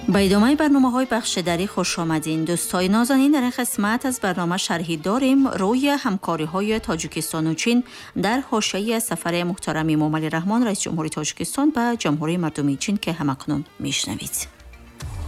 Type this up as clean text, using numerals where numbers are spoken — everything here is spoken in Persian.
با ادامه برنامه‌های بخشداری خوش آمدین. دوستای نازنین، در این قسمت از برنامه شرحی داریم روی همکاری‌های تاجیکستان و چین در حاشیه سفر محترم مومل رحمان رئیس جمهوری تاجیکستان به جمهوری مردمی چین که همکنون میشنوید.